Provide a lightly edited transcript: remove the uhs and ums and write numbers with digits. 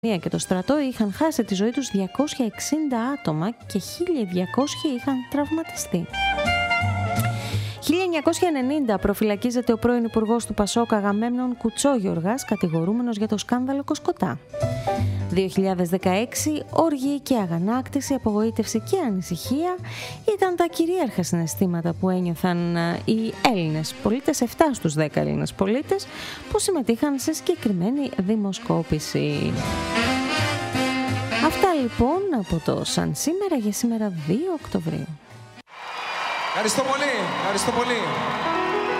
και το στρατό είχαν χάσει τη ζωή τους 260 άτομα και 1.200 είχαν τραυματιστεί. 1990 προφυλακίζεται ο πρώην υπουργός του Πασόκ Αγαμέμνων Κουτσόγιοργας, κατηγορούμενος για το σκάνδαλο Κοσκοτά. 2016 οργή και αγανάκτηση, απογοήτευση και ανησυχία ήταν τα κυρίαρχα συναισθήματα που ένιωθαν οι Έλληνες πολίτες, 7 στους 10 Έλληνες πολίτες που συμμετείχαν σε συγκεκριμένη δημοσκόπηση. Αυτά λοιπόν από το Σαν σήμερα για σήμερα 2 Οκτωβρίου. Ευχαριστώ πολύ.